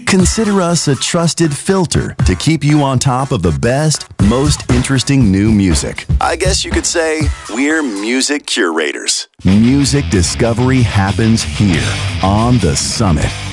Consider us a trusted filter to keep you on top of the best, most interesting new music. I guess you could say we're music curators. Music discovery happens here on The Summit.